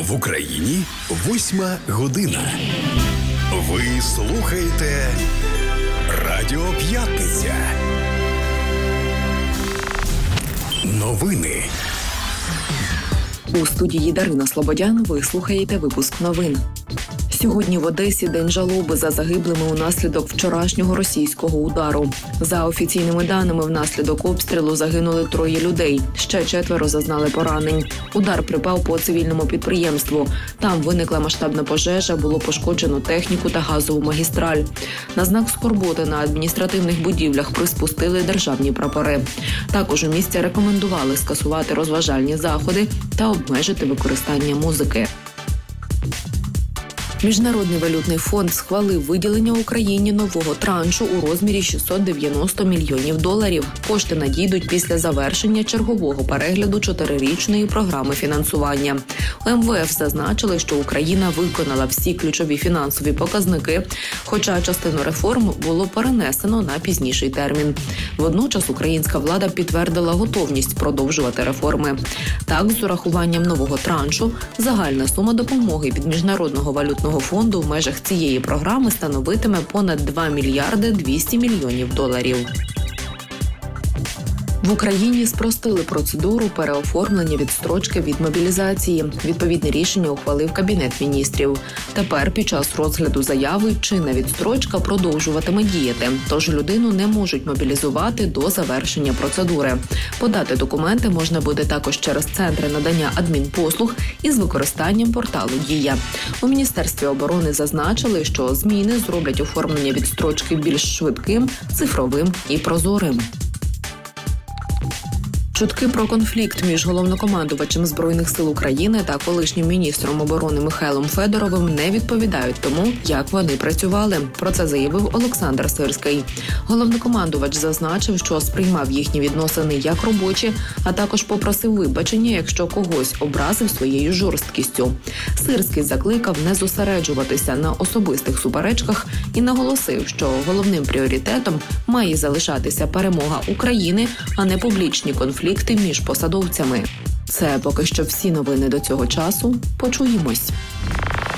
В Україні 8 година. Ви слухаєте Радіо П'ятниця. Новини. У студії Дарина Слободян ви слухаєте випуск новин. Сьогодні в Одесі день жалоби за загиблими унаслідок вчорашнього російського удару. За офіційними даними, внаслідок обстрілу загинули 3 людей. Ще 4 зазнали поранень. Удар припав по цивільному підприємству. Там виникла масштабна пожежа, було пошкоджено техніку та газову магістраль. На знак скорботи на адміністративних будівлях приспустили державні прапори. Також у місті рекомендували скасувати розважальні заходи та обмежити використання музики. Міжнародний валютний фонд схвалив виділення Україні нового траншу у розмірі $690 мільйонів. Кошти надійдуть після завершення чергового перегляду 4-річної програми фінансування. У МВФ зазначили, що Україна виконала всі ключові фінансові показники, хоча частину реформ було перенесено на пізніший термін. Водночас українська влада підтвердила готовність продовжувати реформи. Так, з урахуванням нового траншу, загальна сума допомоги від Міжнародного валютного фонду в межах цієї програми становитиме понад $2 мільярди 200 мільйонів. В Україні спростили процедуру переоформлення відстрочки від мобілізації. Відповідне рішення ухвалив Кабінет міністрів. Тепер під час розгляду заяви чинна відстрочка продовжуватиме діяти, тож людину не можуть мобілізувати до завершення процедури. Подати документи можна буде також через центри надання адмінпослуг із використанням порталу «Дія». У Міністерстві оборони зазначили, що зміни зроблять оформлення відстрочки більш швидким, цифровим і прозорим. Чутки про конфлікт між головнокомандувачем Збройних сил України та колишнім міністром оборони Михайлом Федоровим не відповідають тому, як вони працювали. Про це заявив Олександр Сирський. Головнокомандувач зазначив, що сприймав їхні відносини як робочі, а також попросив вибачення, якщо когось образив своєю жорсткістю. Сирський закликав не зосереджуватися на особистих суперечках і наголосив, що головним пріоритетом має залишатися перемога України, а не публічні конфлікти між посадовцями. Це поки що всі новини до цього часу. Почуємось.